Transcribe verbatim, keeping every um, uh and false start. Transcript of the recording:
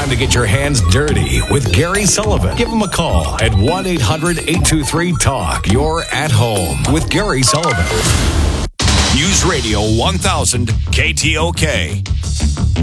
time to get your hands dirty with Gary Sullivan. Give him a call at one eight hundred eight two three talk. You're at home with Gary Sullivan. News Radio one thousand K T O K.